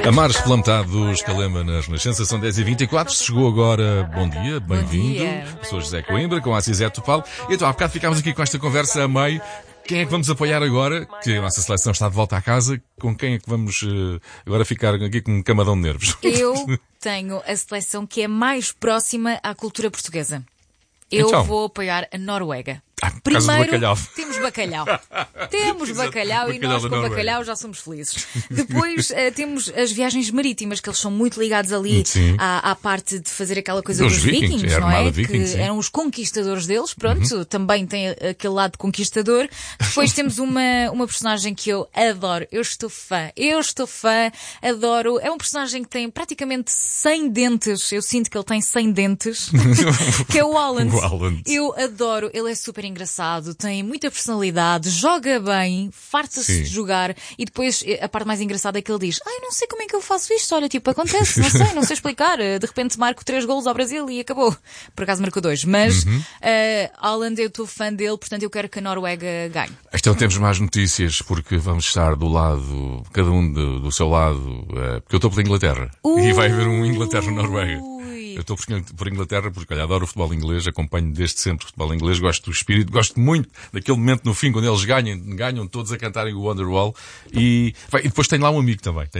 A Marcha pela metade dos Calema na Renascença, são 10h24. Chegou agora, bom dia, bem-vindo. Sou José Coimbra, com a Zé Topal. E então, há bocado ficámos aqui com esta conversa a meio. Quem é que vamos apoiar agora? Que a nossa seleção está de volta à casa. Com quem é que vamos agora ficar aqui com um camadão de nervos? Eu tenho a seleção que é mais próxima à cultura portuguesa. Eu Então, vou apoiar a Noruega. Primeiro, temos bacalhau. Temos bacalhau e nós com bacalhau já somos felizes. Depois temos as viagens marítimas, que eles são muito ligados ali à parte de fazer aquela coisa dos vikings, não é? Vikings, que eram os conquistadores deles, pronto, também tem aquele lado conquistador. Depois temos uma personagem que eu adoro, eu estou fã, adoro. É um personagem que tem praticamente 100 dentes, eu sinto que ele tem 100 dentes, que é o Haaland. Eu adoro, ele é super engraçado, tem muita personalidade, joga bem, farta-se de jogar e depois a parte mais engraçada é que ele diz: não sei como é que eu faço isto, olha, tipo, acontece, não sei explicar, de repente marco 3 golos ao Brasil e acabou. Por acaso marcou 2, mas Haaland, eu estou fã dele, portanto eu quero que a Noruega ganhe. Então temos mais notícias, porque vamos estar do lado, cada um do seu lado, porque eu estou pela Inglaterra e vai haver um Inglaterra-Noruega. Eu estou por Inglaterra porque, olha, adoro o futebol inglês, acompanho desde sempre o futebol inglês, gosto do espírito, gosto muito daquele momento no fim, quando eles ganham todos a cantarem o Wonderwall. E depois tenho lá um amigo também,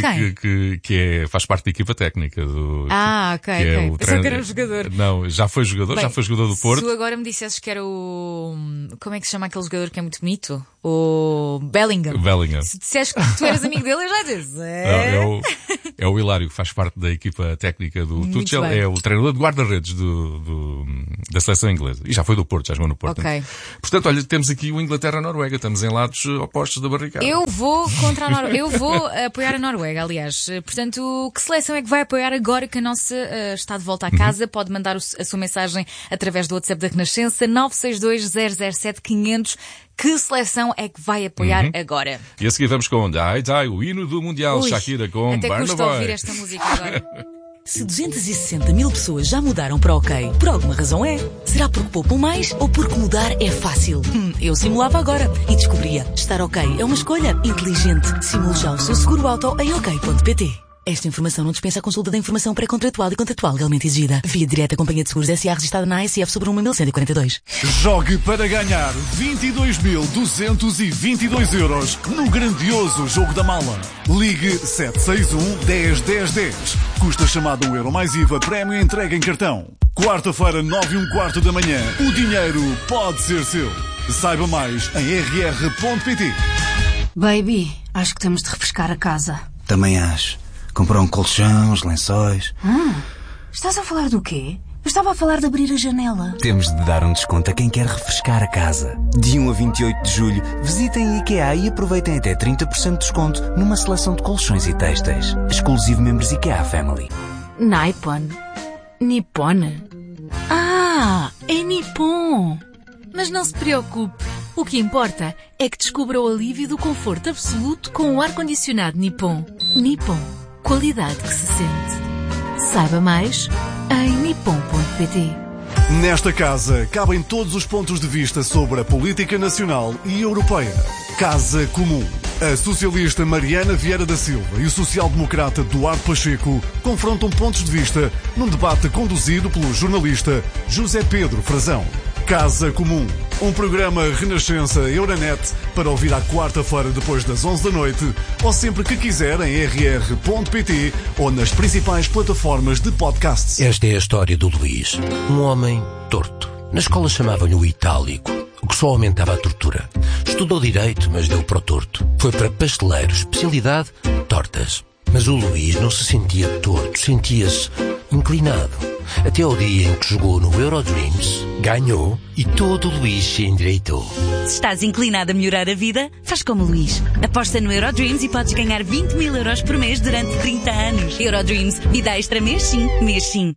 que faz parte da equipa técnica. Ok. Pensava que era um jogador. Não, já foi jogador do Porto. Se tu agora me dissesses que era o... Como é que se chama aquele jogador que é muito bonito? O Bellingham. Se dissesses que tu eras amigo dele, eu já disse. É o Hilário, que faz parte da equipa técnica do Tuchel. É o treinador de guarda-redes da seleção inglesa. E já foi do Porto, já jogou no Porto. Ok. Portanto, olha, temos aqui o Inglaterra-Noruega. Estamos em lados opostos da barricada. Eu vou contra a Noruega. Eu vou apoiar a Noruega, aliás. Portanto, que seleção é que vai apoiar agora que a nossa está de volta à casa? Pode mandar a sua mensagem através do WhatsApp da Renascença 962 007 500. Que seleção é que vai apoiar agora? E a seguir vamos com o hino do Mundial. Shakira com até Burna custa Boy. ouvir esta música agora. Se 260 mil pessoas já mudaram para OK, por alguma razão é. Será porque poupam mais ou porque mudar é fácil? Eu simulava agora e descobria. Estar OK é uma escolha inteligente. Simule já o seu seguro auto em OK.pt. Esta informação não dispensa a consulta da informação pré-contratual e contratual legalmente exigida. Via direta Companhia de Seguros S.A. registrada na ASF sobre 1.142. Jogue para ganhar 22.222 euros no grandioso Jogo da Mala. Ligue 761 10 10 10. Custa chamada €1 mais IVA, prémio entrega em cartão. Quarta-feira, 9h15 da manhã. O dinheiro pode ser seu. Saiba mais em rr.pt. Baby, acho que temos de refrescar a casa. Também acho. Comprar um colchão, os lençóis. Estás a falar do quê? Eu estava a falar de abrir a janela. Temos de dar um desconto a quem quer refrescar a casa. De 1 a 28 de julho, visitem a IKEA e aproveitem até 30% de desconto numa seleção de colchões e têxteis. Exclusivo membros IKEA Family. Nippon. É Nippon. Mas não se preocupe. O que importa é que descubra o alívio do conforto absoluto com o ar-condicionado Nippon. Nippon. Qualidade que se sente. Saiba mais em nippon.pt. Nesta casa cabem todos os pontos de vista sobre a política nacional e europeia. Casa Comum. A socialista Mariana Vieira da Silva e o social-democrata Duarte Pacheco confrontam pontos de vista num debate conduzido pelo jornalista José Pedro Frazão. Casa Comum, um programa Renascença Euronet para ouvir à quarta-feira depois das 11 da noite ou sempre que quiser em rr.pt ou nas principais plataformas de podcasts. Esta é a história do Luís, um homem torto. Na escola chamavam-lhe o Itálico, o que só aumentava a tortura. Estudou Direito, mas deu para o torto. Foi para pasteleiro, especialidade, tortas. Mas o Luís não se sentia torto, sentia-se inclinado. Até ao dia em que jogou no Eurodreams, ganhou e todo o Luís se endireitou. Se estás inclinado a melhorar a vida, faz como o Luís. Aposta no Eurodreams e podes ganhar 20.000 euros por mês durante 30 anos. Eurodreams, vida extra mês sim, mês sim.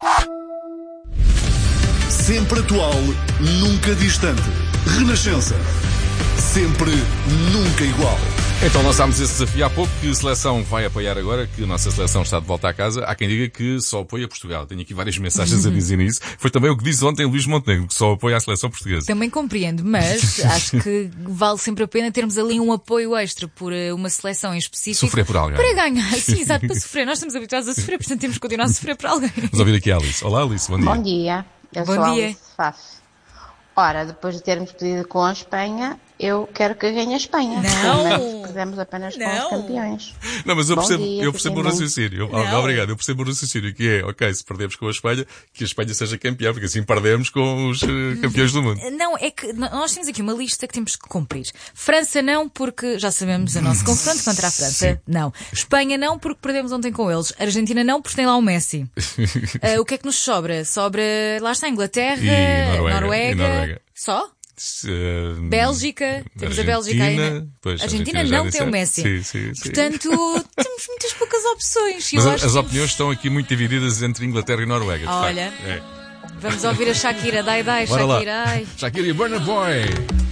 Sempre atual, nunca distante. Renascença. Sempre, nunca igual. Então lançámos esse desafio há pouco. Que seleção vai apoiar agora? Que a nossa seleção está de volta à casa. Há quem diga que só apoia Portugal. Tenho aqui várias mensagens a dizer isso. Foi também o que disse ontem Luís Montenegro, que só apoia a seleção portuguesa. Também compreendo, mas acho que vale sempre a pena termos ali um apoio extra por uma seleção em específico. Sofrer por alguém. Para ganhar. Sim, exato, para sofrer. Nós estamos habituados a sofrer, portanto temos que continuar a sofrer por alguém. Vamos ouvir aqui a Alice. Olá, Alice. Bom dia. Bom dia. Eu sou Alice Faf. Ora, depois de termos perdido com a Espanha, eu quero que ganhe a Espanha. Não! Perdemos apenas com os campeões. Não, mas eu percebo o raciocínio. Obrigado, eu percebo o raciocínio, que é, ok, se perdemos com a Espanha, que a Espanha seja campeã, porque assim perdemos com os campeões do mundo. Não, é que nós temos aqui uma lista que temos que cumprir. França não, porque já sabemos o nosso confronto contra a França. Sim. Não. Espanha não, porque perdemos ontem com eles. Argentina não, porque tem lá o Messi. O que é que nos sobra? Sobra, lá está, Inglaterra, Noruega. Só? Bélgica, temos a Bélgica ainda. Pois, Argentina não tem o Messi. Sim. Portanto, temos muitas poucas opções. Mas as opiniões estão aqui muito divididas entre Inglaterra e Noruega. Olha, vamos ouvir a Shakira. Dai, Shakira. Shakira e Burna Boy.